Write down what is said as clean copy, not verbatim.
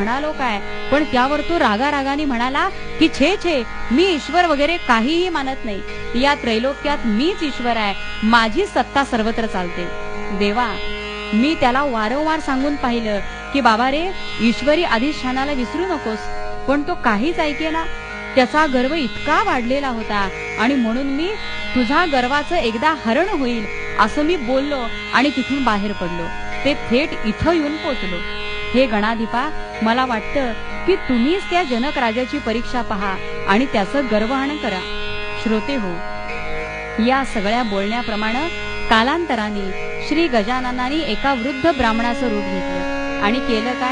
म्हणालो काय, पण त्यावर तो रागारागाने म्हणाला की छे छे, मी ईश्वर वगैरे काहीही मानत नाही. या त्रैलोक्यात मीच ईश्वर आहे, माझी सत्ता सर्वत्र चालते. देवा, मी त्याला वारंवार सांगून पाहिलं की बाबा रे, ईश्वरी अधिष्ठानाला विसरू नकोस, पण तो काहीच ऐकेना. त्याचा गर्व इतका वाढलेला होता आणि म्हणून मी तुझा गर्वाचं एकदा हरण होईल असं मी बोललो आणि तिथून बाहेर पडलो. ते थेट इथं येऊन पोचलो. हे गणाधिपा, मला वाटतं की तुम्हीच त्या जनक राजाची परीक्षा पहा आणि त्याचं गर्वहरण करा. श्रोते हो, या सगळ्या बोलण्याप्रमाणे कालांतराने श्री गजाननाने एका वृद्ध ब्राह्मणाचं रूप घेतलं आणि केलं काय,